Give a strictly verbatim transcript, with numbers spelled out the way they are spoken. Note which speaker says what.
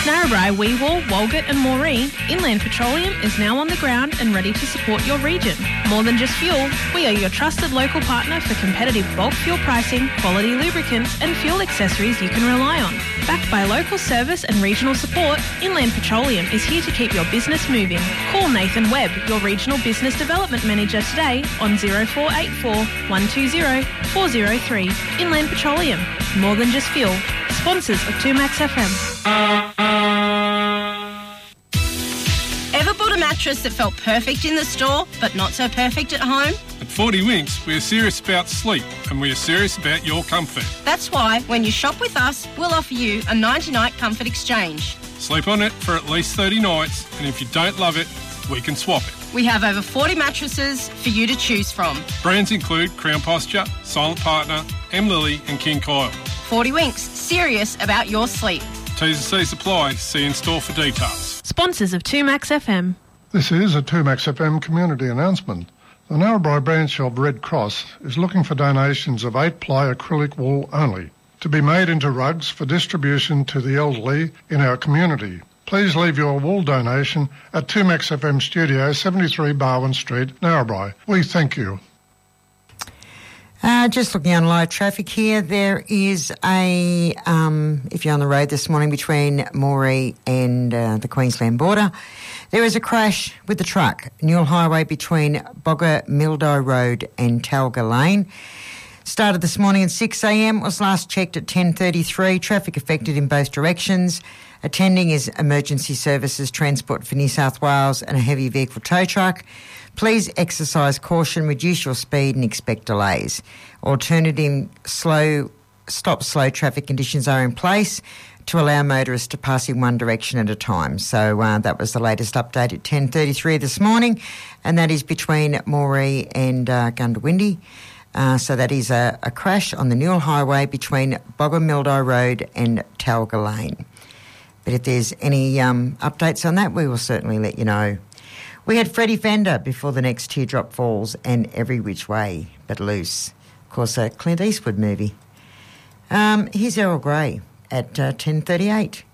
Speaker 1: Narrabri, Weewall, Walgett and Moree, Inland Petroleum is now on the ground and ready to support your region. More than just fuel, we are your trusted local partner for competitive bulk fuel pricing, quality lubricants and fuel accessories you can rely on. Backed by local service and regional support, Inland Petroleum is here to keep your business moving. Call Nathan Webb, your Regional Business Development Manager today on zero four eight four, one two zero, four zero three. Inland Petroleum, more than just fuel. Sponsors of two Max F M.
Speaker 2: Ever bought a mattress that felt perfect in the store but not so perfect at home?
Speaker 3: At forty Winks, we are serious about sleep and we are serious about your comfort.
Speaker 2: That's why when you shop with us, we'll offer you a ninety-night comfort exchange.
Speaker 3: Sleep on it for at least thirty nights, and if you don't love it, we can swap it.
Speaker 2: We have over forty mattresses for you to choose from.
Speaker 3: Brands include Crown Posture, Silent Partner, M. Lily and King Coil.
Speaker 2: forty Winks, serious about your sleep.
Speaker 3: T's and C's apply. See in store for details.
Speaker 1: Sponsors of two Max F M.
Speaker 4: This is a two Max F M community announcement. The Narrabri branch of Red Cross is looking for donations of eight-ply acrylic wool only to be made into rugs for distribution to the elderly in our community. Please leave your wool donation at two Max F M Studio, seventy-three Barwon Street, Narrabri. We thank you.
Speaker 5: Uh, just looking on live traffic here, there is a, um, if you're on the road this morning between Moree and uh, the Queensland border, there is a crash with the truck, Newell Highway between Bogger Mildo Road and Talga Lane. Started this morning at six a m, was last checked at ten thirty-three, traffic affected in both directions. Attending is Emergency Services Transport for New South Wales and a heavy vehicle tow truck. Please exercise caution, reduce your speed and expect delays. Alternative slow, stop slow traffic conditions are in place to allow motorists to pass in one direction at a time. So uh, that was the latest update at ten thirty-three this morning, and that is between Moree and uh, Gundawindi. Uh, so that is a, a crash on the Newell Highway between Bogger-Mildo Road and Talga Lane. But if there's any um, updates on that, we will certainly let you know. We had Freddie Fender before the next teardrop falls and Every Which Way But Loose. Of course, a Clint Eastwood movie. Um, here's Errol Grey at uh, ten thirty-eight.